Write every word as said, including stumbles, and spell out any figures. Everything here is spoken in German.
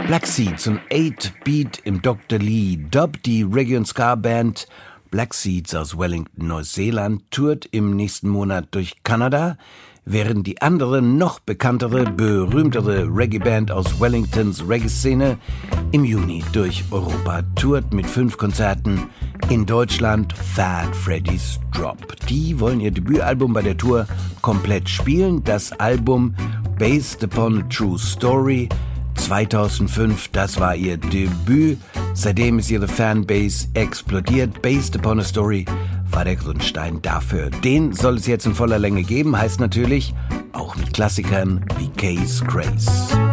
Black Seeds und acht Beat im Doktor Lee Dub, die Reggae- und Ska-Band Black Seeds aus Wellington, Neuseeland, tourt im nächsten Monat durch Kanada, während die andere, noch bekanntere, berühmtere Reggae-Band aus Wellingtons Reggae-Szene im Juni durch Europa tourt mit fünf Konzerten in Deutschland. Fat Freddy's Drop. Die wollen ihr Debütalbum bei der Tour komplett spielen. Das Album Based Upon a True Story zweitausendfünf, das war ihr Debüt. Seitdem ist ihre Fanbase explodiert. Based Upon a Story war der Grundstein dafür. Den soll es jetzt in voller Länge geben, heißt natürlich auch mit Klassikern wie Case Craze.